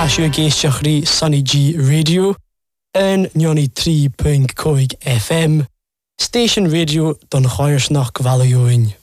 Tasio Geisio Sunny G Radio en Nioni 3.5 FM Station Radio don Choirsnach Gvalioin.